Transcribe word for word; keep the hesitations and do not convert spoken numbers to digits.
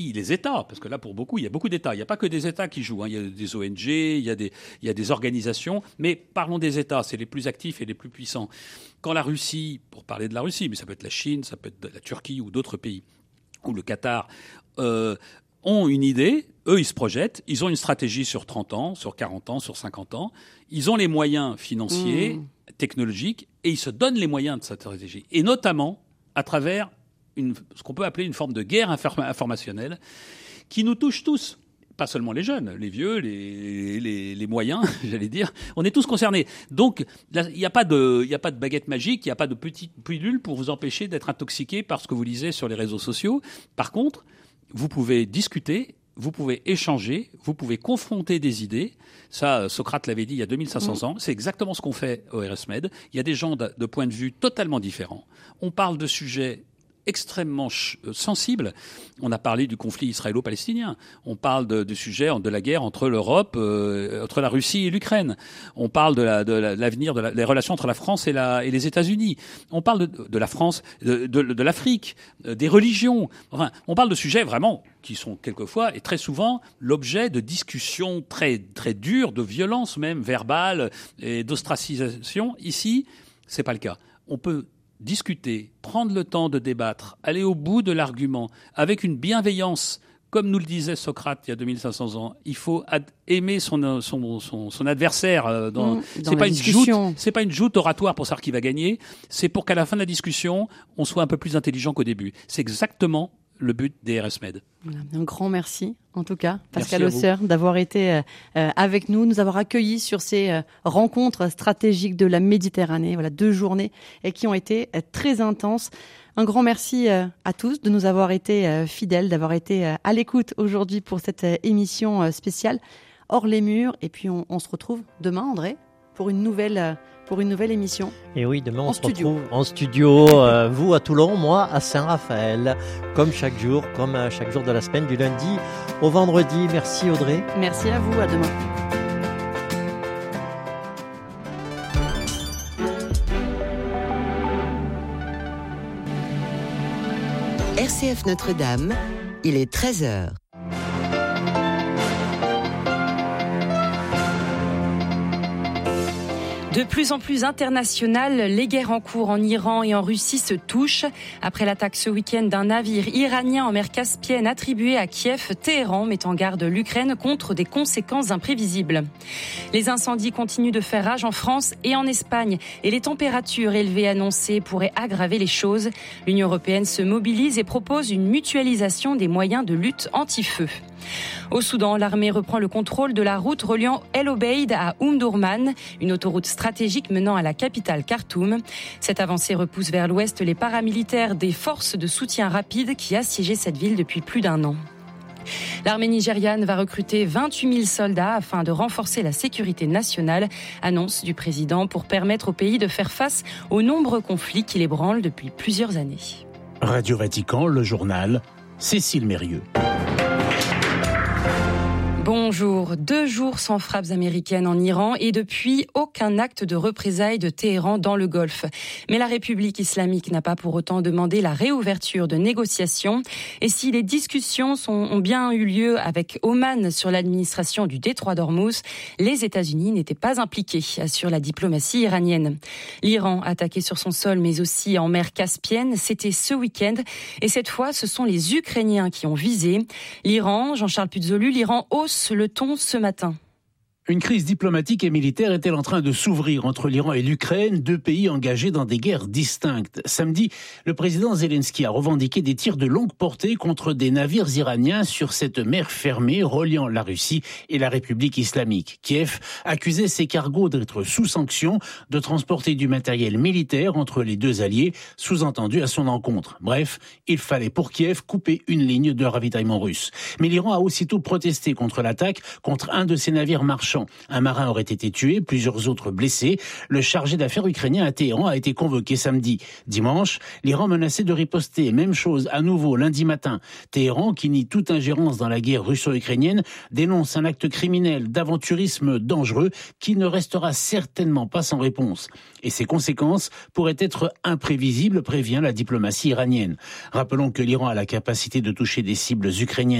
les États, parce que là, pour beaucoup, il y a beaucoup d'États. Il n'y a pas que des États qui jouent. Hein. Il y a des O N G, il y a des, il y a des organisations. Mais parlons des États, c'est les plus actifs et les plus puissants. Quand la Russie, pour parler de la Russie, mais ça peut être la Chine, ça peut être la Turquie ou d'autres pays, ou le Qatar, euh, ont une idée, eux, ils se projettent, ils ont une stratégie sur trente ans, sur quarante ans, sur cinquante ans. Ils ont les moyens financiers, mmh. technologiques, et ils se donnent les moyens de cette stratégie. Et notamment à travers Une, ce qu'on peut appeler une forme de guerre informationnelle qui nous touche tous, pas seulement les jeunes, les vieux, les, les, les moyens, j'allais dire, on est tous concernés. Donc, il n'y a pas de, il n'y a pas de baguette magique, il n'y a pas de petite pilule pour vous empêcher d'être intoxiqué par ce que vous lisez sur les réseaux sociaux. Par contre, vous pouvez discuter, vous pouvez échanger, vous pouvez confronter des idées. Ça, Socrate l'avait dit il y a deux mille cinq cents ans. C'est exactement ce qu'on fait au RSMed. Il y a des gens de, de points de vue totalement différents. On parle de sujets extrêmement ch- sensible. On a parlé du conflit israélo-palestinien. On parle de, du sujet de la guerre entre l'Europe, euh, entre la Russie et l'Ukraine. On parle de, la, de, la, de l'avenir de la, des relations entre la France et, la, et les États-Unis. On parle de, de la France, de, de, de l'Afrique, des religions. Enfin, on parle de sujets vraiment qui sont quelquefois et très souvent l'objet de discussions très très dures, de violences même verbales et d'ostracisation. Ici, c'est pas le cas. On peut discuter, prendre le temps de débattre, aller au bout de l'argument, avec une bienveillance, comme nous le disait Socrate il y a deux mille cinq cents ans. Il faut ad- aimer son, son, son, son adversaire. Euh, dans, mmh, dans c'est pas une joute, discussion. c'est pas une joute oratoire pour savoir qui va gagner. C'est pour qu'à la fin de la discussion, on soit un peu plus intelligent qu'au début. C'est exactement le but des RSMed. Voilà, un grand merci, en tout cas, Pascal Merci Hausser, d'avoir été euh, avec nous, nous avoir accueillis sur ces euh, rencontres stratégiques de la Méditerranée. Voilà, deux journées et qui ont été euh, très intenses. Un grand merci euh, à tous de nous avoir été euh, fidèles, d'avoir été euh, à l'écoute aujourd'hui pour cette euh, émission euh, spéciale Hors les murs. Et puis on, on se retrouve demain, André, pour une nouvelle, euh, pour une nouvelle émission. Et oui, demain on en se studio. retrouve en studio, euh, vous à Toulon, moi à Saint-Raphaël, comme chaque jour, comme euh, chaque jour de la semaine, du lundi au vendredi. Merci Audrey. Merci à vous, à demain. R C F Notre-Dame, il est treize heures. De plus en plus internationales, les guerres en cours en Iran et en Russie se touchent. Après l'attaque ce week-end d'un navire iranien en mer Caspienne attribué à Kiev, Téhéran met en garde l'Ukraine contre des conséquences imprévisibles. Les incendies continuent de faire rage en France et en Espagne et les températures élevées annoncées pourraient aggraver les choses. L'Union européenne se mobilise et propose une mutualisation des moyens de lutte anti-feu. Au Soudan, l'armée reprend le contrôle de la route reliant El Obeid à Omdurman, une autoroute stratégique menant à la capitale Khartoum. Cette avancée repousse vers l'ouest les paramilitaires des forces de soutien rapide qui assiégeaient cette ville depuis plus d'un an. L'armée nigériane va recruter vingt-huit mille soldats afin de renforcer la sécurité nationale, annonce du président pour permettre au pays de faire face aux nombreux conflits qui l'ébranlent depuis plusieurs années. Radio Vatican, le journal, Cécile Mérieux. Bonjour. Deux jours sans frappes américaines en Iran et depuis aucun acte de représailles de Téhéran dans le Golfe. Mais la République islamique n'a pas pour autant demandé la réouverture de négociations. Et si les discussions sont, ont bien eu lieu avec Oman sur l'administration du détroit d'Ormuz, les États-Unis n'étaient pas impliqués, assure la diplomatie iranienne. L'Iran, attaqué sur son sol mais aussi en mer Caspienne, c'était ce week-end. Et cette fois, ce sont les Ukrainiens qui ont visé. L'Iran, Jean-Charles Puzolu, l'Iran hausse le ton ce matin. Une crise diplomatique et militaire est-elle en train de s'ouvrir entre l'Iran et l'Ukraine, deux pays engagés dans des guerres distinctes? Samedi, le président Zelensky a revendiqué des tirs de longue portée contre des navires iraniens sur cette mer fermée reliant la Russie et la République islamique. Kiev accusait ces cargos d'être sous sanction, de transporter du matériel militaire entre les deux alliés, sous-entendu à son encontre. Bref, il fallait pour Kiev couper une ligne de ravitaillement russe. Mais l'Iran a aussitôt protesté contre l'attaque contre un de ces navires marchands champ. Un marin aurait été tué, plusieurs autres blessés. Le chargé d'affaires ukrainien à Téhéran a été convoqué samedi. Dimanche, l'Iran menaçait de riposter. Même chose à nouveau lundi matin. Téhéran, qui nie toute ingérence dans la guerre russo-ukrainienne, dénonce un acte criminel d'aventurisme dangereux qui ne restera certainement pas sans réponse. Et ses conséquences pourraient être imprévisibles, prévient la diplomatie iranienne. Rappelons que l'Iran a la capacité de toucher des cibles ukrainiennes